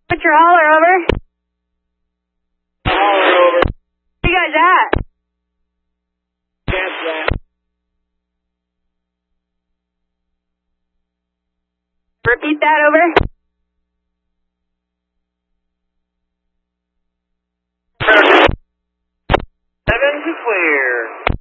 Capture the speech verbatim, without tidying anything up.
Put your hauler over. Hauler over. Where you guys at? Campsite. Repeat that over. Seven to clear.